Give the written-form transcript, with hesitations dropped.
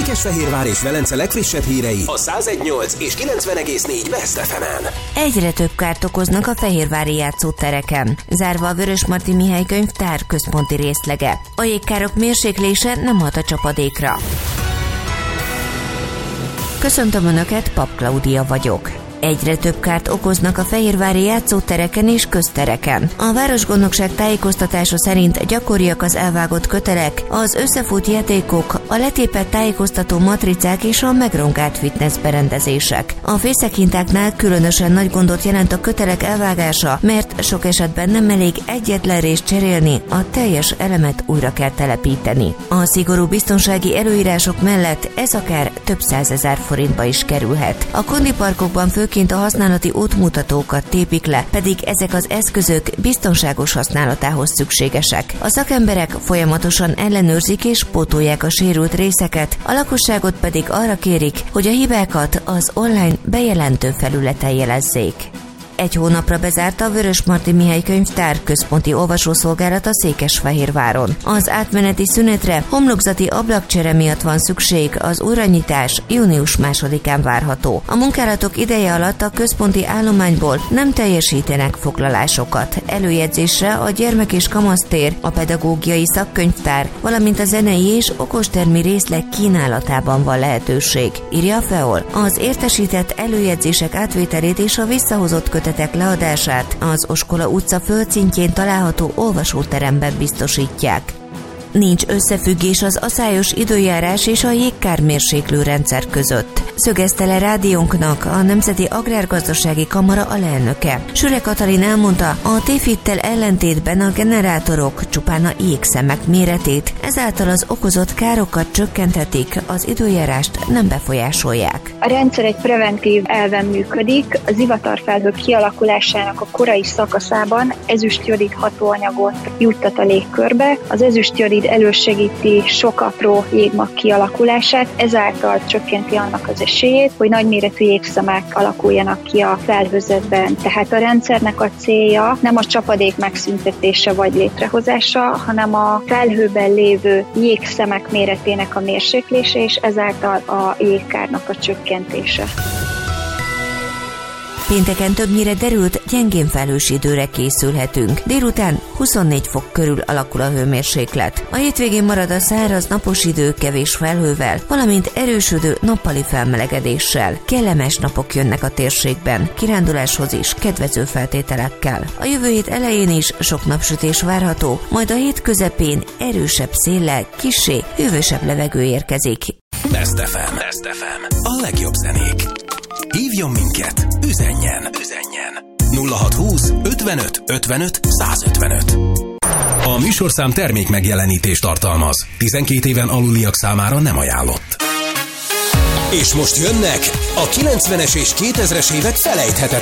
Székesfehérvár és Velence legfrissebb hírei a 101.8 és 90.4 Best FM-en. Egyre több kárt okoznak a fehérvári játszótereken, zárva a Vörösmarty Mihály könyvtár központi részlege. A jégkárok mérséklése nem hat a csapadékra. Köszöntöm Önöket, Pap Klaudia vagyok. Egyre több kárt okoznak a fehérvári játszótereken és köztereken. A városgondnokság tájékoztatása szerint gyakoriak az elvágott kötelek, az összefut játékok, a letépett tájékoztató matricák és a megrongált fitnessberendezések. A fészekintáknál különösen nagy gondot jelent a kötelek elvágása, mert sok esetben nem elég egyetlen részt cserélni, a teljes elemet újra kell telepíteni. A szigorú biztonsági előírások mellett ez akár több 100 000 forintba is kerülhet. A kondiparkokban főként a használati útmutatókat tépik le, pedig ezek az eszközök biztonságos használatához szükségesek. A szakemberek folyamatosan ellenőrzik és pótolják a sérült részeket, a lakosságot pedig arra kérik, hogy a hibákat az online bejelentő felületen jelezzék. Egy hónapra bezárta a Vörösmarty Mihály könyvtár központi olvasószolgálata Székesfehérváron. Az átmeneti szünetre homlokzati ablakcsere miatt van szükség, az újranyitás június 2-án várható. A munkálatok ideje alatt a központi állományból nem teljesítenek foglalásokat. Előjegyzésre a gyermek- és kamasztér, a pedagógiai szakkönyvtár, valamint a zenei és okostermi részleg kínálatában van lehetőség, írja a FEOL. Az értesített előjegyzések átvételét és a visszahozott kötetek leadását az Oskola utca földszintjén található olvasóteremben biztosítják. Nincs összefüggés az aszályos időjárás és a jégkármérséklő rendszer között, szögezte le rádiónknak a Nemzeti Agrárgazdasági Kamara alelnöke. Süre Katalin elmondta, a tévhittel ellentétben a generátorok csupán a jégszemek méretét, ezáltal az okozott károkat csökkenthetik, az időjárást nem befolyásolják. A rendszer egy preventív elven működik, az zivatarfelhők kialakulásának a korai szakaszában ezüstjodid hatóanyagot juttat a légkörbe, az ezüstjodid elősegíti sok apró jégmag kialakulását, ezáltal csökkenti annak az esélyét, hogy nagyméretű jégszemek alakuljanak ki a felhőzetben. Tehát a rendszernek a célja nem a csapadék megszüntetése vagy létrehozása, hanem a felhőben lévő jégszemek méretének a mérséklése, és ezáltal a jégkárnak a csökkentése. Pénteken többnyire derült, gyengén felhős időre készülhetünk. Délután 24 fok körül alakul a hőmérséklet. A hétvégén marad a száraz napos idő kevés felhővel, valamint erősödő nappali felmelegedéssel. Kellemes napok jönnek a térségben, kiránduláshoz is kedvező feltételekkel. A jövő hét elején is sok napsütés várható, majd a hét közepén erősebb széllel, kissé hűvösebb levegő érkezik. Best FM. Best FM. A legjobb zenék. Hívjon minket, üzenjen 0620 55 55 155. A műsorszám termék megjelenítést tartalmaz. 12 éven aluliak számára nem ajánlott. És most jönnek a 90-es és 2000-es évek felejthetetlen